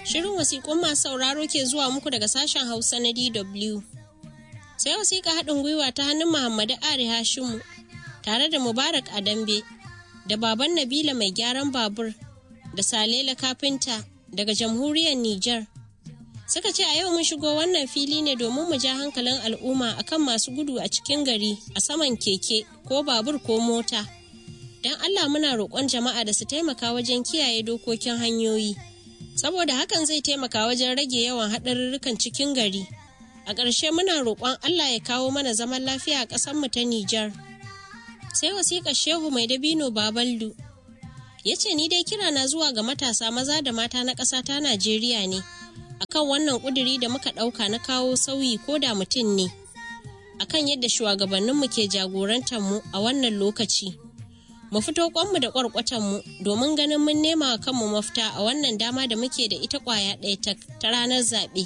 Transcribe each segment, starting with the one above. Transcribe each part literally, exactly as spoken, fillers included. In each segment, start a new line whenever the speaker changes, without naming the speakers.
Shirin wasiƙun masu sauraro ke zuwa muku daga sashen Hausa na D W. Sai wasiƙa haɗin gwiwa ta hannun Muhammadu Ari Hashimu tare da Mubarak Adambe da baban Nabila mai gyaran babur da Salela Kafinta daga jamhuriyar Nijar. Suka ce a yau mun shigo wannan fili ne domin mu ja hankalin al'umma akan masu gudu a cikin gari a saman keke ko babur ko mota. Don Allah muna roƙon jama'a da su taimaka wajen kiyaye dokokin hanyoyi, saboda hakan zai taimaka wajen rage yawan haɗarurrukan cikin gari. A ƙarshe muna roƙon Allah ya kawo mana zaman lafiya a ƙasarmu ta Nijar. Sai wasiƙar Shehu Mai Dabino Babaldu ya ce ni dai kira na zuwa ga matasa maza da mata na ƙasa ta Najeriya ne akan wannan ƙuduri da muka ɗauka na kawo sauyi ko da mutum ne, akan yadda shugabanninmu ke jagorantar mu a wannan lokaci. Mu fito kwanmu da ƙwarƙwatanmu domin ganin mun nema wa kanmu mafita a wannan dama da muke da ita ƙwaya ɗaya ta ranar zaɓe.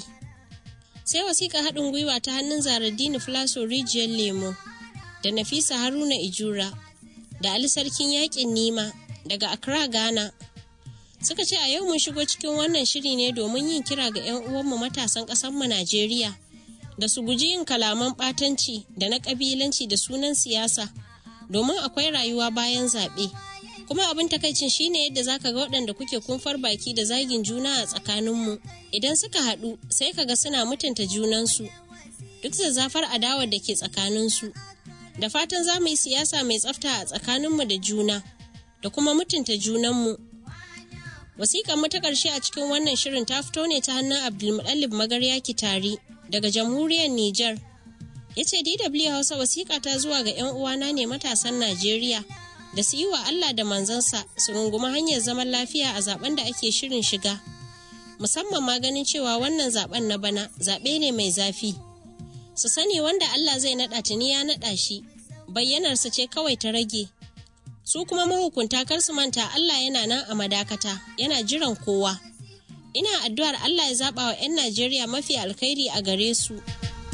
Sai wasiƙa haɗin gwiwa ta hannun Zaraddini Filaso Rijiyar Lemo da Nafisa Haruna Ijura da Ali Sarkin Yaƙin Nima daga Accra, Ghana. Suka ce a yau mun shigo cikin wannan shiri ne domin yin kira ga 'yan uwanmu matasan ƙasarmu Najeriya da su guji yin kalaman ɓatanci da na ƙabilanci da sunan siyasa, domin akwai rayuwa bayan zaɓe. Kuma abin takaicin shine yadda zaka ga waɗanda kuke kumfar baki da zagin juna a tsakaninmu, idan suka haɗu sai kaga suna mutunta junansu duk zazzafar adawar da ke tsakaninsu. Da fatan za mu yi siyasa mai tsafta a tsakaninmu da juna da kuma mutunta junanmu. Wasiƙar mu ta ƙarshe a cikin wannan shirin ta fito ne ta hannun Abdulmuɗallib Magarya Kitari daga jamhuriyar Nijar. Ya ce D W Hausa wasiƙa ta zuwa ga 'yan uwana ne matasan Najeriya da su yi wa Allah da manzansa su rungumi hanyar zaman lafiya a zaben da ake shirin shiga. Musamman ma ganin cewa wannan zaben na bana zaɓe ne mai zafi. Su sani wanda Allah zai naɗa tuni ya naɗa shi, bayyanarsa ce kawai ta rage. Su kuma mahukunta kar su manta Allah yana nan a madakata, yana jiran kowa. Ina addu'ar Allah ya zaɓa wa 'yan Najeriya mafi alkhairi a gare su.